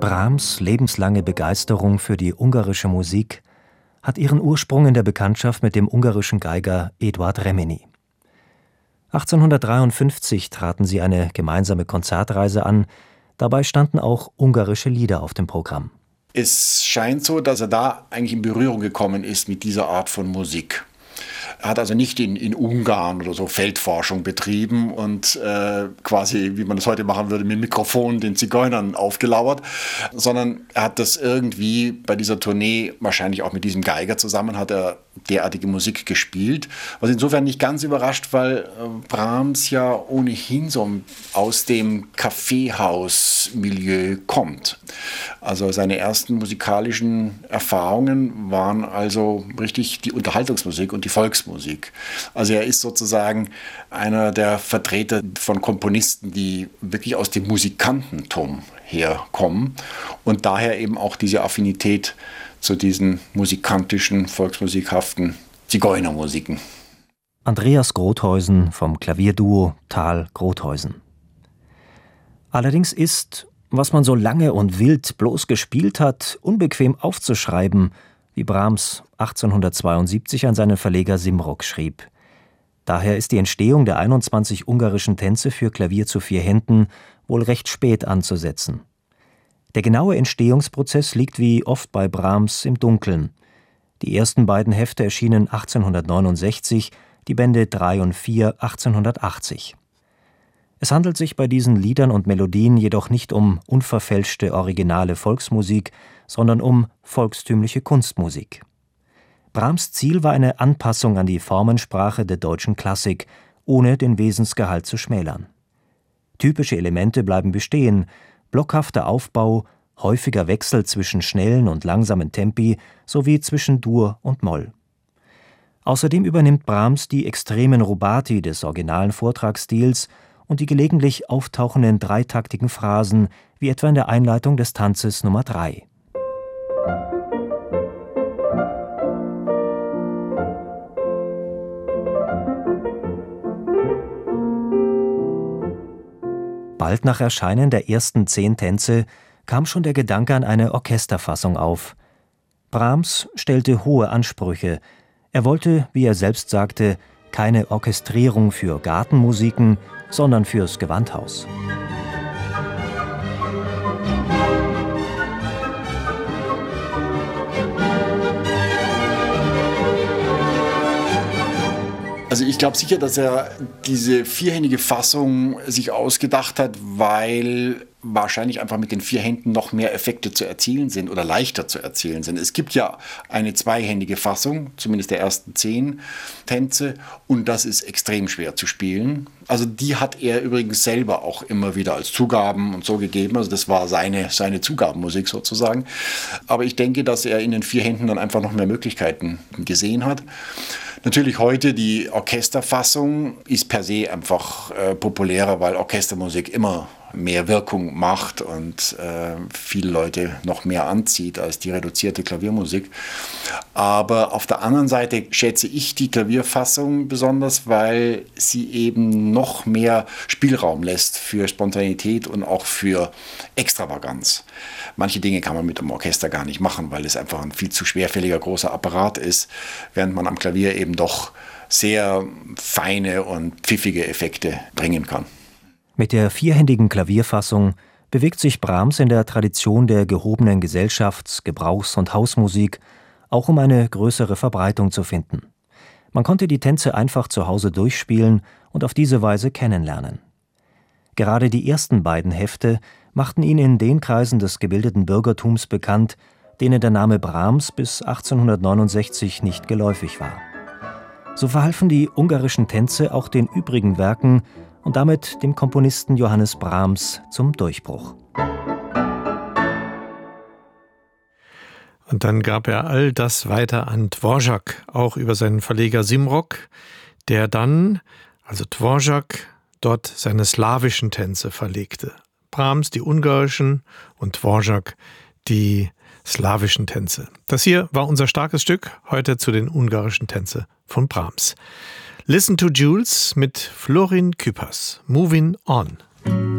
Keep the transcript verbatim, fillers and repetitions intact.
Brahms' lebenslange Begeisterung für die ungarische Musik hat ihren Ursprung in der Bekanntschaft mit dem ungarischen Geiger Eduard Reményi. achtzehnhundertdreiundfünfzig traten sie eine gemeinsame Konzertreise an, dabei standen auch ungarische Lieder auf dem Programm. Es scheint so, dass er da eigentlich in Berührung gekommen ist mit dieser Art von Musik. Er hat also nicht in, in Ungarn oder so Feldforschung betrieben und äh, quasi, wie man das heute machen würde, mit Mikrofon den Zigeunern aufgelauert, sondern er hat das irgendwie bei dieser Tournee, wahrscheinlich auch mit diesem Geiger zusammen, hat er derartige Musik gespielt. Was insofern nicht ganz überrascht, weil äh, Brahms ja ohnehin so aus dem Kaffeehaus-Milieu kommt. Also seine ersten musikalischen Erfahrungen waren also richtig die Unterhaltungsmusik und die Volksmusik. Also er ist sozusagen einer der Vertreter von Komponisten, die wirklich aus dem Musikantentum herkommen und daher eben auch diese Affinität zu diesen musikantischen, volksmusikhaften Zigeunermusiken. Andreas Grothuysen vom Klavierduo Thal-Grothuysen. Allerdings ist, was man so lange und wild bloß gespielt hat, unbequem aufzuschreiben, wie Brahms achtzehnhundertzweiundsiebzig an seinen Verleger Simrock schrieb. Daher ist die Entstehung der einundzwanzig ungarischen Tänze für Klavier zu vier Händen wohl recht spät anzusetzen. Der genaue Entstehungsprozess liegt wie oft bei Brahms im Dunkeln. Die ersten beiden Hefte erschienen achtzehnhundertneunundsechzig, die Bände drei und vier achtzehnhundertachtzig. Es handelt sich bei diesen Liedern und Melodien jedoch nicht um unverfälschte originale Volksmusik, sondern um volkstümliche Kunstmusik. Brahms Ziel war eine Anpassung an die Formensprache der deutschen Klassik, ohne den Wesensgehalt zu schmälern. Typische Elemente bleiben bestehen: blockhafter Aufbau, häufiger Wechsel zwischen schnellen und langsamen Tempi sowie zwischen Dur und Moll. Außerdem übernimmt Brahms die extremen Rubati des originalen Vortragsstils und die gelegentlich auftauchenden dreitaktigen Phrasen, wie etwa in der Einleitung des Tanzes Nummer drei. Bald nach Erscheinen der ersten zehn Tänze kam schon der Gedanke an eine Orchesterfassung auf. Brahms stellte hohe Ansprüche. Er wollte, wie er selbst sagte, keine Orchestrierung für Gartenmusiken, sondern fürs Gewandhaus. Also ich glaube sicher, dass er diese vierhändige Fassung sich ausgedacht hat, weil wahrscheinlich einfach mit den vier Händen noch mehr Effekte zu erzielen sind oder leichter zu erzielen sind. Es gibt ja eine zweihändige Fassung, zumindest der ersten zehn Tänze, und das ist extrem schwer zu spielen. Also die hat er übrigens selber auch immer wieder als Zugaben und so gegeben. Also das war seine, seine Zugabenmusik sozusagen. Aber ich denke, dass er in den vier Händen dann einfach noch mehr Möglichkeiten gesehen hat. Natürlich heute die Orchesterfassung ist per se einfach äh, populärer, weil Orchestermusik immer mehr Wirkung macht und äh, viele Leute noch mehr anzieht als die reduzierte Klaviermusik. Aber auf der anderen Seite schätze ich die Klavierfassung besonders, weil sie eben noch mehr Spielraum lässt für Spontanität und auch für Extravaganz. Manche Dinge kann man mit dem Orchester gar nicht machen, weil es einfach ein viel zu schwerfälliger großer Apparat ist, während man am Klavier eben doch sehr feine und pfiffige Effekte bringen kann. Mit der vierhändigen Klavierfassung bewegt sich Brahms in der Tradition der gehobenen Gesellschafts-, Gebrauchs- und Hausmusik, auch um eine größere Verbreitung zu finden. Man konnte die Tänze einfach zu Hause durchspielen und auf diese Weise kennenlernen. Gerade die ersten beiden Hefte machten ihn in den Kreisen des gebildeten Bürgertums bekannt, denen der Name Brahms bis achtzehnhundertneunundsechzig nicht geläufig war. So verhalfen die ungarischen Tänze auch den übrigen Werken und damit dem Komponisten Johannes Brahms zum Durchbruch. Und dann gab er all das weiter an Dvorak, auch über seinen Verleger Simrock, der dann, also Dvorak, dort seine slawischen Tänze verlegte. Brahms die ungarischen und Dvorak die slawischen Tänze. Das hier war unser starkes Stück, heute zu den ungarischen Tänze von Brahms. Listen to Jules mit Florin Küppers. Moving On.